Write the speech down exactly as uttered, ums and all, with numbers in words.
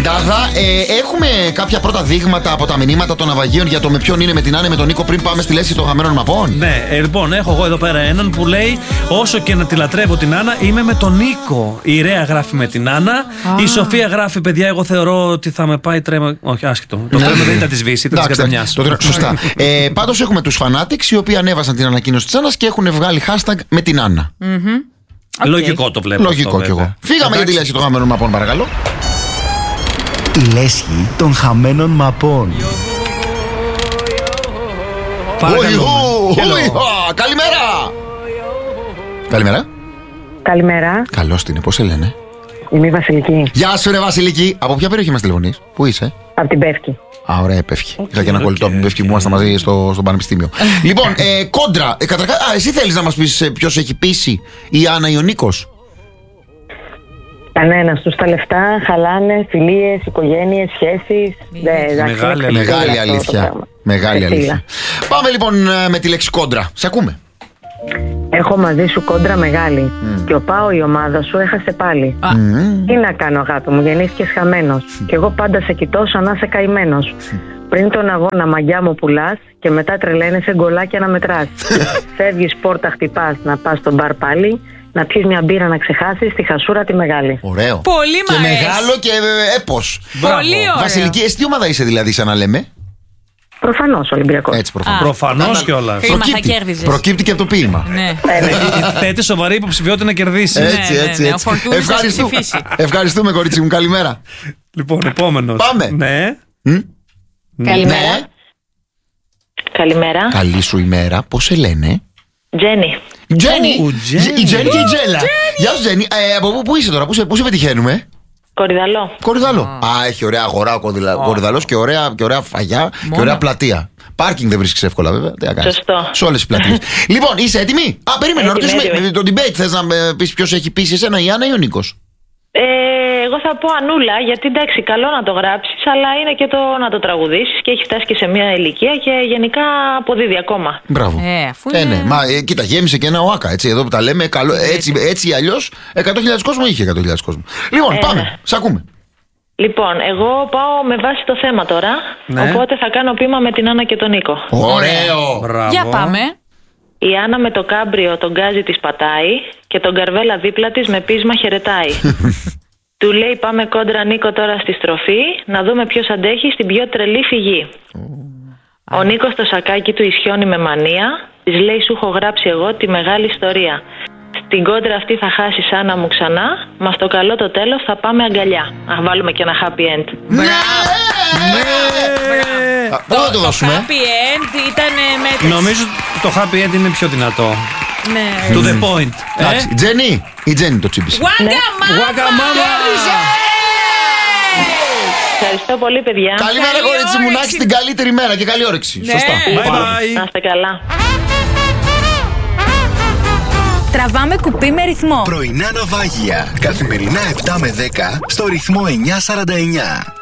πεντάδα. Ε, έχουμε κάποια πρώτα δείγματα από τα μηνύματα των ναυαγίων για το με ποιον είναι, με την Άννα, με τον Νίκο, πριν πάμε στη λέσχη των χαμένων μαπών. Ναι, ε, λοιπόν, έχω εγώ εδώ πέρα έναν που λέει: όσο και να τη λατρεύω την Άννα, είμαι με τον Νίκο. Η Ρέα γράφει με την Άννα. Ah. Η Σοφία γράφει: παιδιά, εγώ θεωρώ ότι θα με πάει τρέμα. Όχι, άσχετο. Το θέμα δεν ήταν τη Βύση, ήταν τη Καταμιά. Σωστά. ε, Πάντως έχουμε τους Fanatics, οι οποίοι ανέβασαν την ανακοίνωση της Άννας και έχουν βγάλει hashtag με την Άννα. Okay. Λογικό το βλέπω. Λογικό αυτό, κι εγώ. Φύγαμε για τη λέσχη των χαμένων μαπών, παρακαλώ. Η λέσχη των χαμένων μαπών. Παρακαλώ. Καλημέρα. Καλημέρα. Καλημέρα. Καλώς την, πώς σε λένε? Είμαι η Βασιλική. Γεια σου, ρε Βασιλική. Από ποια περιοχή μας τηλεφωνείς? Πού είσαι? Από την Πεύκη. Α, ωραία, Πεύκη. Okay, Είχα και ένα okay. κολλητό από την Πεύκη που ήμασταν μαζί στο, στο πανεπιστήμιο. Λοιπόν, ε, κόντρα. Ε, καταρχάς, α, εσύ θέλεις να μας πεις ποιος έχει πείσει, η Άννα ή ο Νίκος? Κανένας. Τους τα λεφτά χαλάνε, φιλίες, οικογένειες, σχέσεις. Μεγάλη, μεγάλη αλήθεια. Μεγάλη αλήθεια. Πάμε λοιπόν με τη λέξη κόντρα. Σε ακούμε. Έχω μαζί σου κόντρα μεγάλη. Mm. Και ο Πάο, η ομάδα σου, έχασε πάλι. Mm. Τι να κάνω, αγάπη μου, γεννήθηκες χαμένος. Mm. Και εγώ πάντα σε κοιτώ σαν να είσαι καημένος. Mm. Πριν τον αγώνα μαγιά μου πουλάς και μετά τρελαίνεσαι γκολάκια να μετράς. Φεύγεις πόρτα, χτυπάς να πας στο μπαρ πάλι. Να πιεις μια μπύρα να ξεχάσεις τη χασούρα τη μεγάλη. Ωραίο. Πολύ και μ' αρέσει. Μεγάλο και έπος. Πολύ ωραίο. Βασιλική, εσύ τι ομάδα είσαι δηλαδή, σαν να λέμε? Προφανώς Ολυμπιακός. Έτσι, προφανώς. Προφανώς κιόλας. Προκύπτει, προκύπτει και από το ποίημα. Ναι. Θέτει σοβαρή υποψηφιότητα να κερδίσει. Έτσι, έτσι, έτσι. Ευχαριστούμε. Ευχαριστούμε, κορίτσι μου. Καλημέρα. Λοιπόν, επόμενος. Πάμε. Ναι. Καλημέρα. Καλημέρα. Καλή σου ημέρα. Πώς σε λένε? Τζένι. Τζένι. Η Τζένι και η Τζέλα. Γεια σου, Τζένι. Από πού είσαι τώρα, πού σε πετυχαίνουμε? Κορυδαλό. Κορυδαλό. Α, έχει ωραία αγορά ο Κορυδαλός και ωραία φαγιά και ωραία πλατεία. Πάρκινγκ δεν βρίσκεις εύκολα, βέβαια. Τι να κάνεις. Σωστό. Σε όλες τις πλατείες. Λοιπόν, είσαι έτοιμη? Α, περίμενε να ρωτήσουμε το debate. Θες να πεις ποιος έχει πείσει εσένα, η Άννα ή ο Νίκος? Ε, εγώ θα πω Ανούλα, γιατί εντάξει, καλό να το γράψεις, αλλά είναι και το να το τραγουδήσεις και έχει φτάσει και σε μια ηλικία και γενικά αποδίδει ακόμα. Μπράβο. Ε, αφού ε, είναι... ναι. Μα ε, κοίτα, γέμισε και ένα ΟΑΚΑ, έτσι, εδώ που τα λέμε. Καλό, έτσι, έτσι ή αλλιώς εκατό χιλιάδες κόσμο είχε εκατό χιλιάδες κόσμο. Λοιπόν, ε, πάμε, σ' ακούμε. Λοιπόν, εγώ πάω με βάση το θέμα τώρα. Ναι. Οπότε θα κάνω πείμα με την Άννα και τον Νίκο. Ωραίο! Μπράβο. Για πάμε. Η Άννα με το κάμπριο τον γκάζι της πατάει και τον Καρβέλα δίπλα της με πείσμα χαιρετάει. Του λέει πάμε κόντρα Νίκο τώρα στη στροφή, να δούμε ποιος αντέχει στην πιο τρελή φυγή. Oh. Ο Νίκος στο σακάκι του ισιώνει με μανία, της λέει σου έχω γράψει εγώ τη μεγάλη ιστορία. Στην κόντρα αυτή θα χάσεις Άννα μου ξανά, μα στο καλό το τέλος θα πάμε αγκαλιά. Να βάλουμε και ένα happy end. Ναι! Ναι! Πού θα το δώσουμε? Το happy end ήταν με... Νομίζω το happy end είναι πιο δυνατό. Ναι. To the point. Εντάξει, η Τζένι, η Τζένι το τσίπησε. Waggamama! Ευχαριστώ πολύ, παιδιά. Καλημέρα, κορίτσι μου, να έχεις την καλύτερη μέρα και καλή όρεξη. Σωστά. Bye bye. Να είστε καλά. Τραβάμε κουπί με ρυθμό. Πρωινά ναυάγια. Καθημερινά επτά με δέκα στο ρυθμό εννιακόσια σαράντα εννιά.